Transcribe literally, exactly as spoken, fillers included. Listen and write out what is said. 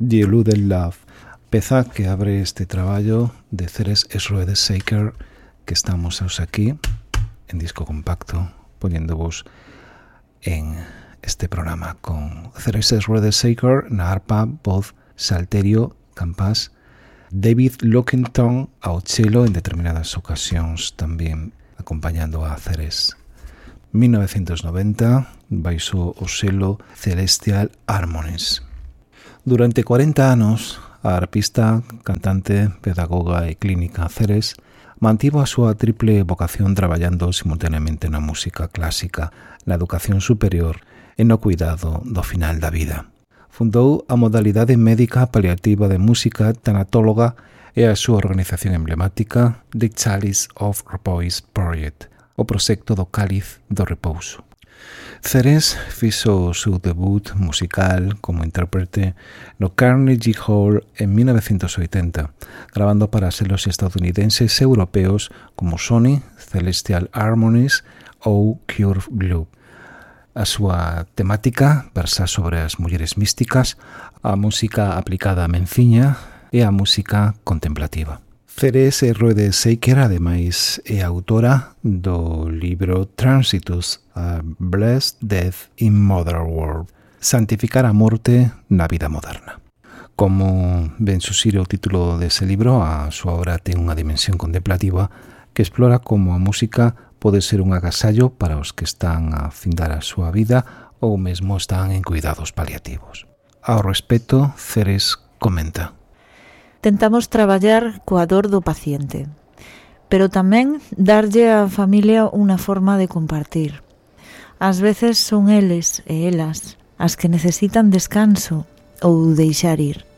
The Eluded Love, peza que abre este traballo de Ceres Schroeder-Saker que estamos hoxe aquí en disco compacto poñéndovos en este programa con Ceres Schroeder-Saker na arpa, voz, salterio, campás, David Lockington ao chelo en determinadas ocasións tamén acompañando a Ceres. mil novecientos noventa baixo o selo Celestial Harmonies. Durante cuarenta anos, a arpista, cantante, pedagoga e clínica Ceres mantivo a súa triple vocación traballando simultaneamente na música clásica, na educación superior e no cuidado do final da vida. Fundou a modalidade médica paliativa de música tanatóloga e a súa organización emblemática The Chalice of Repose Project, o proxecto do cáliz do repouso. Ceres fixo o seu debut musical como intérprete no Carnegie Hall en mil novecientos oitenta, grabando para selos estadounidenses e europeos como Sony, Celestial Harmonies ou Curve Blue. A súa temática versa sobre as mulleres místicas, a música aplicada á menciña e a música contemplativa. Ceres Schroeder-Saker, ademais, é autora do libro Transitus, a Blessed Death in Modern World, Santificar a morte na vida moderna. Como ben susire o título dese libro, a súa obra ten unha dimensión contemplativa que explora como a música pode ser un agasallo para os que están a findar a súa vida ou mesmo están en cuidados paliativos. Ao respecto, Ceres comenta: Tentamos traballar coa dor do paciente, pero tamén darlle á familia unha forma de compartir. Ás veces son eles e elas as que necesitan descanso ou deixar ir.